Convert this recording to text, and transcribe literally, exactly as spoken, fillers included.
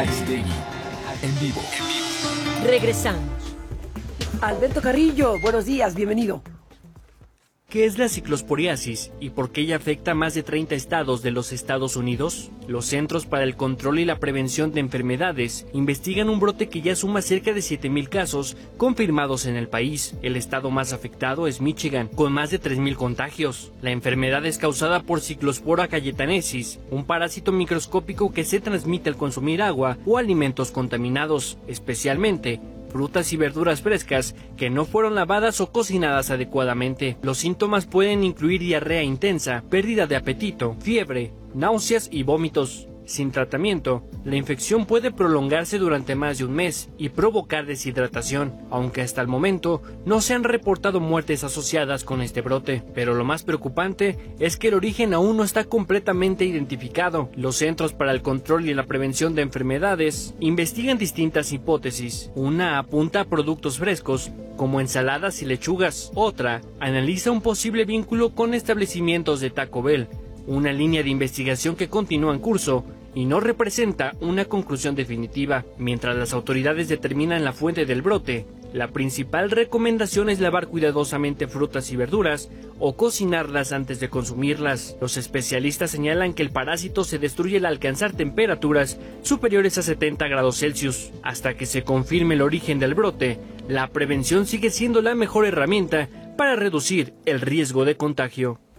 Aristegui, en vivo. Regresamos. Alberto Carrillo, buenos días, bienvenido. ¿Qué es la ciclosporiasis y por qué ella afecta a más de treinta estados de los Estados Unidos? Los Centros para el Control y la Prevención de Enfermedades investigan un brote que ya suma cerca de siete mil casos confirmados en el país. El estado más afectado es Michigan, con más de tres mil contagios. La enfermedad es causada por Cyclospora cayetanesis, un parásito microscópico que se transmite al consumir agua o alimentos contaminados, especialmente frutas y verduras frescas que no fueron lavadas o cocinadas adecuadamente. Los síntomas pueden incluir diarrea intensa, pérdida de apetito, fiebre, náuseas y vómitos. Sin tratamiento, la infección puede prolongarse durante más de un mes y provocar deshidratación, aunque hasta el momento no se han reportado muertes asociadas con este brote. Pero lo más preocupante es que el origen aún no está completamente identificado. Los Centros para el Control y la Prevención de Enfermedades investigan distintas hipótesis. Una apunta a productos frescos, como ensaladas y lechugas. Otra analiza un posible vínculo con establecimientos de Taco Bell. Una línea de investigación que continúa en curso y no representa una conclusión definitiva. Mientras las autoridades determinan la fuente del brote, la principal recomendación es lavar cuidadosamente frutas y verduras o cocinarlas antes de consumirlas. Los especialistas señalan que el parásito se destruye al alcanzar temperaturas superiores a setenta grados Celsius. Hasta que se confirme el origen del brote, la prevención sigue siendo la mejor herramienta para reducir el riesgo de contagio.